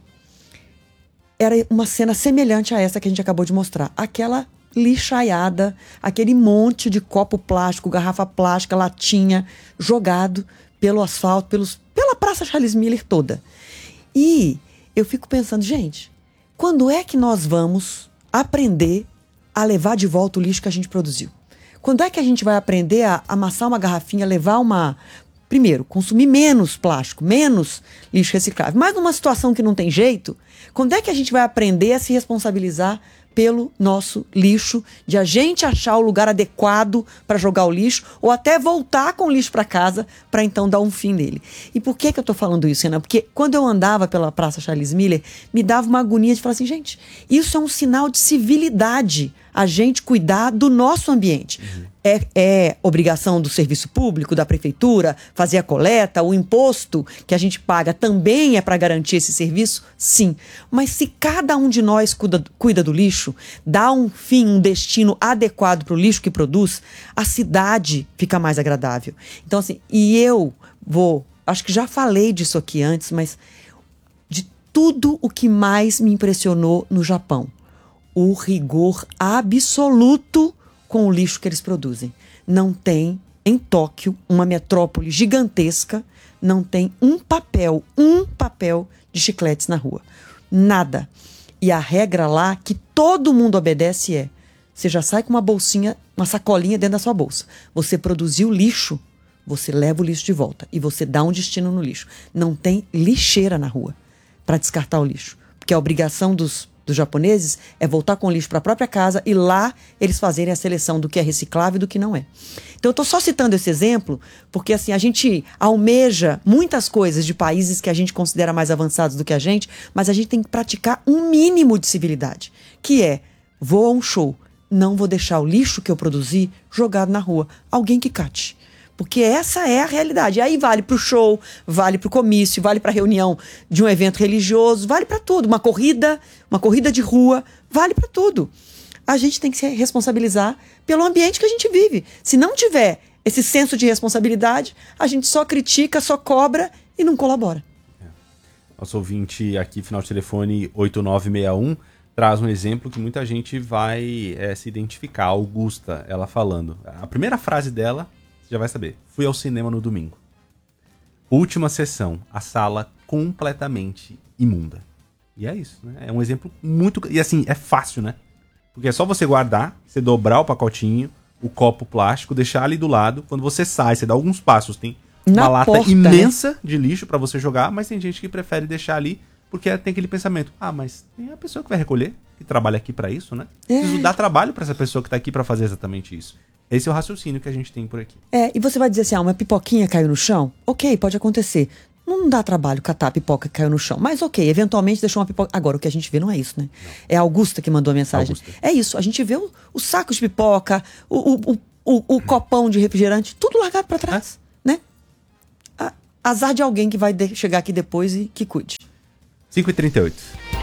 Era uma cena semelhante a essa que a gente acabou de mostrar. Aquela lixaiada, aquele monte de copo plástico, garrafa plástica, latinha, jogado pelo asfalto, pela Praça Charles Miller toda. E eu fico pensando, gente, quando é que nós vamos aprender a levar de volta o lixo que a gente produziu? Quando é que a gente vai aprender a amassar uma garrafinha, primeiro, consumir menos plástico, menos lixo reciclável? Mas numa situação que não tem jeito, quando é que a gente vai aprender a se responsabilizar pelo nosso lixo, de a gente achar o lugar adequado para jogar o lixo, ou até voltar com o lixo para casa para então dar um fim nele? E por que eu estou falando isso, Renan? Porque quando eu andava pela Praça Charles Miller, me dava uma agonia de falar assim, gente, isso é um sinal de civilidade, a gente cuidar do nosso ambiente. É obrigação do serviço público, da prefeitura, fazer a coleta, o imposto que a gente paga também é para garantir esse serviço? Sim. Mas se cada um de nós cuida do lixo, dá um fim, um destino adequado para o lixo que produz, a cidade fica mais agradável. Então, assim, acho que já falei disso aqui antes, mas de tudo o que mais me impressionou no Japão, o rigor absoluto com o lixo que eles produzem. Não tem, em Tóquio, uma metrópole gigantesca, não tem um papel de chicletes na rua. Nada. E a regra lá, que todo mundo obedece, você já sai com uma bolsinha, uma sacolinha dentro da sua bolsa. Você produziu lixo, você leva o lixo de volta e você dá um destino no lixo. Não tem lixeira na rua para descartar o lixo. Porque a obrigação dos japoneses é voltar com o lixo para a própria casa e lá eles fazerem a seleção do que é reciclável e do que não é. Então eu estou só citando esse exemplo porque assim, a gente almeja muitas coisas de países que a gente considera mais avançados do que a gente, mas a gente tem que praticar um mínimo de civilidade, que é, vou a um show, não vou deixar o lixo que eu produzi jogado na rua, alguém que cate. Porque essa é a realidade. E aí vale para o show, vale para o comício, vale para a reunião de um evento religioso, vale para tudo. Uma corrida de rua, vale para tudo. A gente tem que se responsabilizar pelo ambiente que a gente vive. Se não tiver esse senso de responsabilidade, a gente só critica, só cobra e não colabora. Nosso ouvinte aqui, final de telefone 8961, traz um exemplo que muita gente vai se identificar. Augusta, ela falando. A primeira frase dela, já vai saber. Fui ao cinema no domingo. Última sessão, a sala completamente imunda. E é isso, né? É um exemplo muito... E assim, é fácil, né? Porque é só você guardar, você dobrar o pacotinho, o copo plástico, deixar ali do lado. Quando você sai, você dá alguns passos, tem uma lata imensa, né, de lixo pra você jogar, mas tem gente que prefere deixar ali, porque tem aquele pensamento, mas tem a pessoa que vai recolher, que trabalha aqui pra isso, né? Preciso dar trabalho pra essa pessoa que tá aqui pra fazer exatamente isso. Esse é o raciocínio que a gente tem por aqui. E você vai dizer assim, uma pipoquinha caiu no chão? Ok, pode acontecer. Não dá trabalho catar a pipoca que caiu no chão. Mas ok, eventualmente deixou uma pipoca... Agora, o que a gente vê não é isso, né? Não. É a Augusta que mandou a mensagem. Augusta. É isso, a gente vê o saco de pipoca, o copão de refrigerante, tudo largado pra trás, né? Azar de alguém que vai chegar aqui depois e que cuide. 5h38.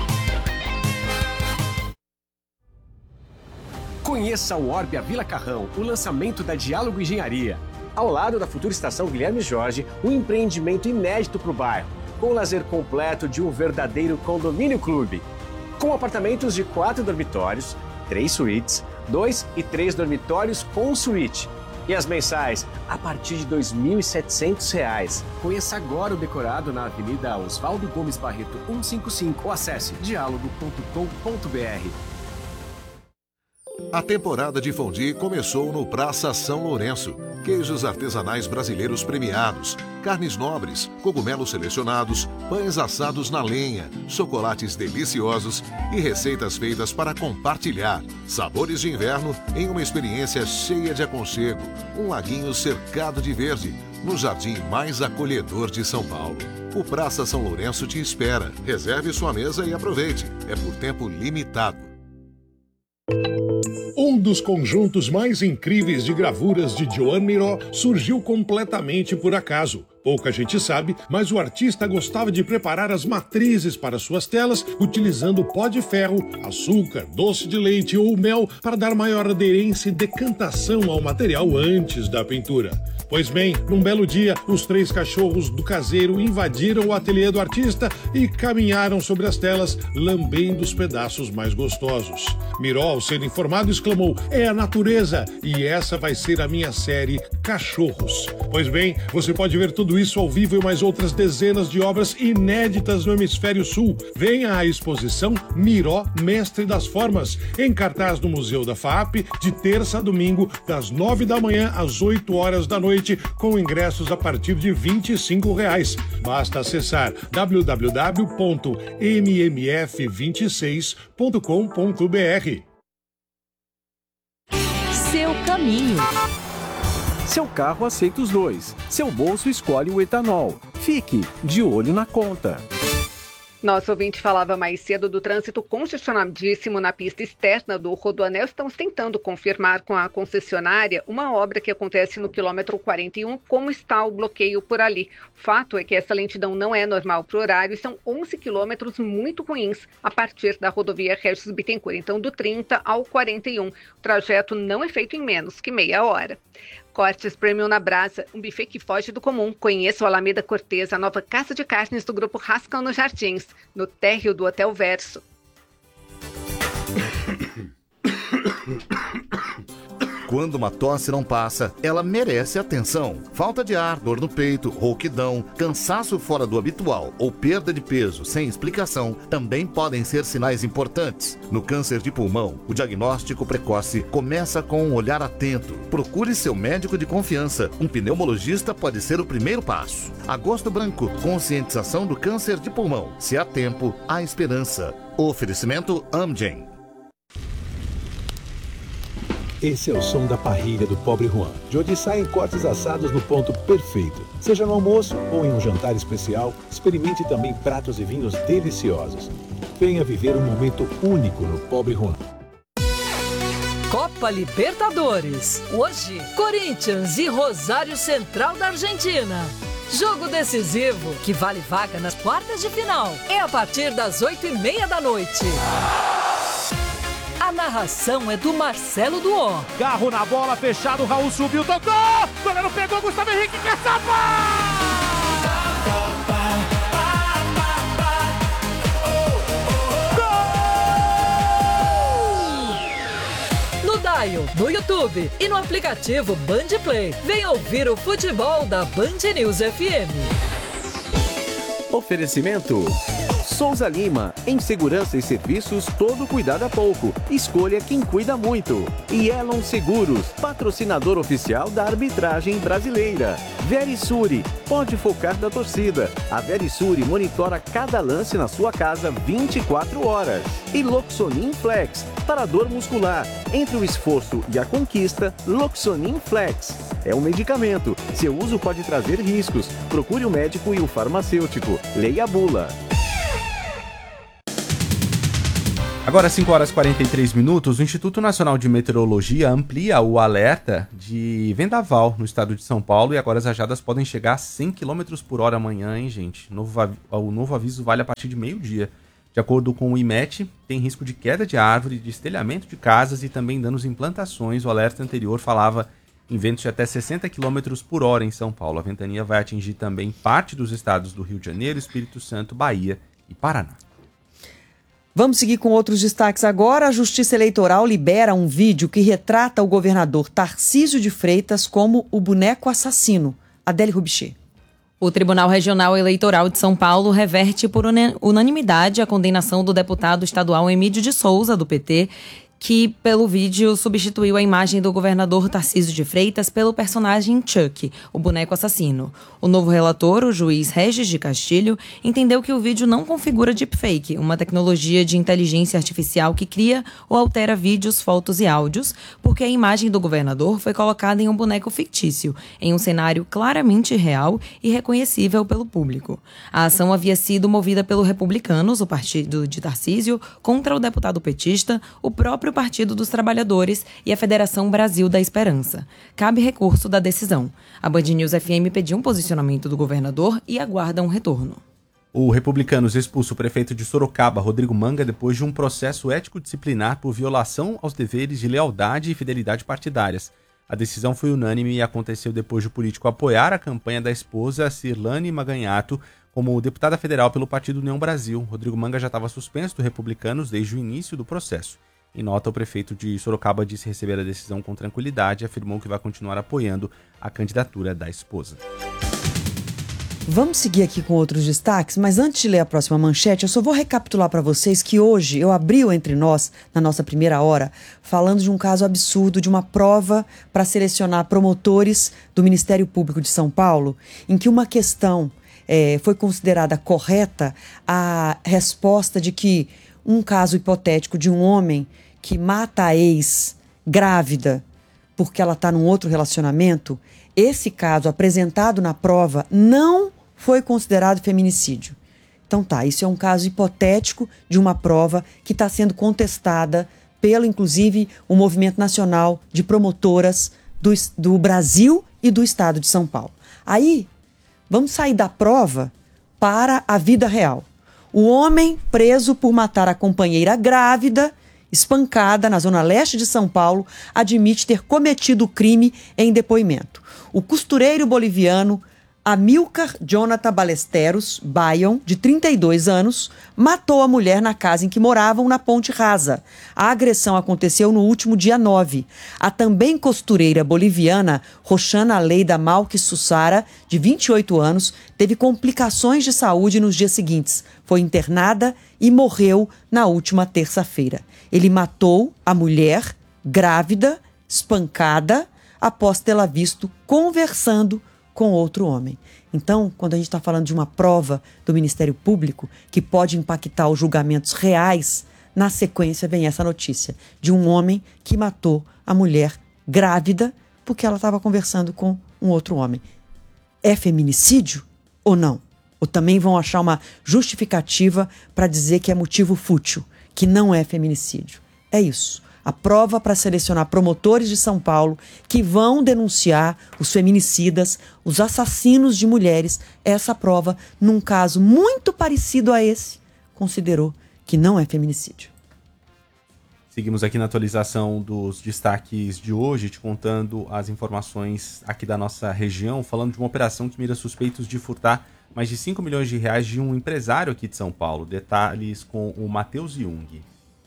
Conheça o Orbia Vila Carrão, o lançamento da Diálogo Engenharia. Ao lado da futura estação Guilherme Jorge, um empreendimento inédito para o bairro, com o lazer completo de um verdadeiro condomínio clube. Com apartamentos de 4 dormitórios, 3 suítes, 2 e 3 dormitórios com suíte. E as mensais a partir de R$ 2.700. Conheça agora o decorado na Avenida Oswaldo Gomes Barreto 155 ou acesse dialogo.com.br. A temporada de fondue começou no Praça São Lourenço. Queijos artesanais brasileiros premiados, carnes nobres, cogumelos selecionados, pães assados na lenha, chocolates deliciosos e receitas feitas para compartilhar. Sabores de inverno em uma experiência cheia de aconchego. Um laguinho cercado de verde, no jardim mais acolhedor de São Paulo. O Praça São Lourenço te espera. Reserve sua mesa e aproveite. É por tempo limitado. Um dos conjuntos mais incríveis de gravuras de Joan Miró surgiu completamente por acaso. Pouca gente sabe, mas o artista gostava de preparar as matrizes para suas telas utilizando pó de ferro, açúcar, doce de leite ou mel para dar maior aderência e decantação ao material antes da pintura. Pois bem, num belo dia, os 3 cachorros do caseiro invadiram o ateliê do artista e caminharam sobre as telas, lambendo os pedaços mais gostosos. Miró, ao ser informado, exclamou: "É a natureza, e essa vai ser a minha série Cachorros". Pois bem, você pode ver tudo isso ao vivo e mais outras dezenas de obras inéditas no Hemisfério Sul. Venha à exposição Miró, Mestre das Formas, em cartaz no Museu da FAAP, de terça a domingo, das 9 da manhã às 8 horas da noite, com ingressos a partir de R$ 25. Basta acessar www.mmf26.com.br. Seu caminho. Seu carro aceita os dois. Seu bolso escolhe o etanol. Fique de olho na conta. Nosso ouvinte falava mais cedo do trânsito congestionadíssimo na pista externa do Rodoanel. Estamos tentando confirmar com a concessionária uma obra que acontece no quilômetro 41, como está o bloqueio por ali. O fato é que essa lentidão não é normal para o horário e são 11 quilômetros muito ruins a partir da rodovia Regis Bittencourt. Então, do 30 ao 41, o trajeto não é feito em menos que meia hora. Cortes Premium na Brasa, um buffet que foge do comum. Conheça o Alameda Cortez, a nova casa de carnes do Grupo Rascal nos Jardins, no térreo do Hotel Verso. Quando uma tosse não passa, ela merece atenção. Falta de ar, dor no peito, rouquidão, cansaço fora do habitual ou perda de peso sem explicação também podem ser sinais importantes. No câncer de pulmão, o diagnóstico precoce começa com um olhar atento. Procure seu médico de confiança. Um pneumologista pode ser o primeiro passo. Agosto Branco, conscientização do câncer de pulmão. Se há tempo, há esperança. Oferecimento Amgen. Esse é o som da parrilha do Pobre Juan, de onde saem cortes assados no ponto perfeito. Seja no almoço ou em um jantar especial, experimente também pratos e vinhos deliciosos. Venha viver um momento único no Pobre Juan. Copa Libertadores. Hoje, Corinthians e Rosário Central da Argentina. Jogo decisivo que vale vaga nas quartas de final. É a partir das 8h30 da noite. A narração é do Marcelo Duó. Carro na bola, fechado, Raul subiu, tocou! O goleiro pegou, Gustavo Henrique, quer salvar! No Dial, no YouTube e no aplicativo Band Play. Vem ouvir o futebol da Band News FM. Oferecimento Souza Lima, em segurança e serviços, todo cuidado é pouco. Escolha quem cuida muito. E Elon Seguros, patrocinador oficial da arbitragem brasileira. Verisure, pode focar da torcida. A Verisure monitora cada lance na sua casa 24 horas. E Loxonin Flex, para dor muscular. Entre o esforço e a conquista, Loxonin Flex. É um medicamento. Seu uso pode trazer riscos. Procure o médico e o farmacêutico. Leia a bula. Agora, 5h43, o Instituto Nacional de Meteorologia amplia o alerta de vendaval no estado de São Paulo e agora as rajadas podem chegar a 100 km por hora amanhã, hein, gente? O novo aviso vale a partir de meio-dia. De acordo com o IMET, tem risco de queda de árvore, de estelhamento de casas e também danos em plantações. O alerta anterior falava em ventos de até 60 km por hora em São Paulo. A ventania vai atingir também parte dos estados do Rio de Janeiro, Espírito Santo, Bahia e Paraná. Vamos seguir com outros destaques agora. A Justiça Eleitoral libera um vídeo que retrata o governador Tarcísio de Freitas como o boneco assassino. Adélie Rubichê. O Tribunal Regional Eleitoral de São Paulo reverte por unanimidade a condenação do deputado estadual Emídio de Souza, do PT, que, pelo vídeo, substituiu a imagem do governador Tarcísio de Freitas pelo personagem Chuck, o boneco assassino. O novo relator, o juiz Regis de Castilho, entendeu que o vídeo não configura deepfake, uma tecnologia de inteligência artificial que cria ou altera vídeos, fotos e áudios, porque a imagem do governador foi colocada em um boneco fictício, em um cenário claramente real e reconhecível pelo público. A ação havia sido movida pelo Republicanos, o partido de Tarcísio, contra o deputado petista, o próprio Partido dos Trabalhadores e a Federação Brasil da Esperança. Cabe recurso da decisão. A Band News FM pediu um posicionamento do governador e aguarda um retorno. O Republicanos expulsa o prefeito de Sorocaba, Rodrigo Manga, depois de um processo ético-disciplinar por violação aos deveres de lealdade e fidelidade partidárias. A decisão foi unânime e aconteceu depois de o político apoiar a campanha da esposa, Cirlane Maganhato, como deputada federal pelo Partido União Brasil. Rodrigo Manga já estava suspenso do Republicanos desde o início do processo. Em nota, o prefeito de Sorocaba disse receber a decisão com tranquilidade e afirmou que vai continuar apoiando a candidatura da esposa. Vamos seguir aqui com outros destaques, mas antes de ler a próxima manchete, eu só vou recapitular para vocês que hoje eu abri o Entre Nós, na nossa primeira hora, falando de um caso absurdo, de uma prova para selecionar promotores do Ministério Público de São Paulo, em que uma questão foi considerada correta, a resposta de que um caso hipotético de um homem que mata a ex grávida porque ela está num outro relacionamento, esse caso apresentado na prova não foi considerado feminicídio. Então tá, isso é um caso hipotético de uma prova que está sendo contestada pelo, inclusive, o Movimento Nacional de Promotoras do Brasil e do Estado de São Paulo. Aí, vamos sair da prova para a vida real. O homem preso por matar a companheira grávida, espancada na zona leste de São Paulo, admite ter cometido o crime em depoimento. O costureiro boliviano Amilcar Jonathan Ballesteros Bayon, de 32 anos, matou a mulher na casa em que moravam na Ponte Rasa. A agressão aconteceu no último dia 9. A também costureira boliviana Roxana Leida Malques Sussara, de 28 anos, teve complicações de saúde nos dias seguintes. Foi internada e morreu na última terça-feira. Ele matou a mulher grávida, espancada, após tê-la visto conversando com outro homem. Então, quando a gente está falando de uma prova do Ministério Público que pode impactar os julgamentos reais, na sequência vem essa notícia de um homem que matou a mulher grávida porque ela estava conversando com um outro homem. É feminicídio ou não? Ou também vão achar uma justificativa para dizer que é motivo fútil, que não é feminicídio? É isso. A prova para selecionar promotores de São Paulo que vão denunciar os feminicidas, os assassinos de mulheres. Essa prova, num caso muito parecido a esse, considerou que não é feminicídio. Seguimos aqui na atualização dos destaques de hoje, te contando as informações aqui da nossa região, falando de uma operação que mira suspeitos de furtar mais de 5 milhões de reais de um empresário aqui de São Paulo. Detalhes com o Matheus Jung.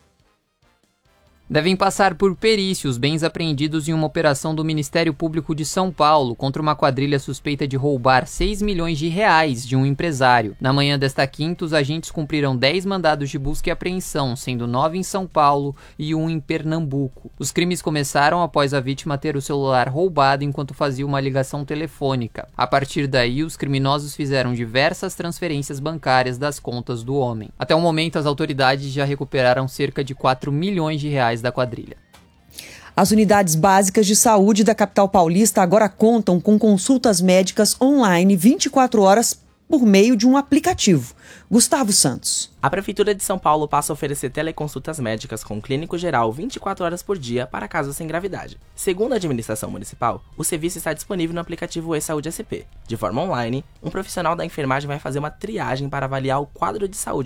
Devem passar por perícia os bens apreendidos em uma operação do Ministério Público de São Paulo contra uma quadrilha suspeita de roubar 6 milhões de reais de um empresário. Na manhã desta quinta, os agentes cumpriram 10 mandados de busca e apreensão, sendo 9 em São Paulo e 1 em Pernambuco. Os crimes começaram após a vítima ter o celular roubado enquanto fazia uma ligação telefônica. A partir daí, os criminosos fizeram diversas transferências bancárias das contas do homem. Até o momento, as autoridades já recuperaram cerca de 4 milhões de reais da quadrilha. As unidades básicas de saúde da capital paulista agora contam com consultas médicas online 24 horas por meio de um aplicativo. Gustavo Santos. A Prefeitura de São Paulo passa a oferecer teleconsultas médicas com clínico geral 24 horas por dia para casos sem gravidade. Segundo a administração municipal, o serviço está disponível no aplicativo E-Saúde SP. De forma online, um profissional da enfermagem vai fazer uma triagem para avaliar o quadro de saúde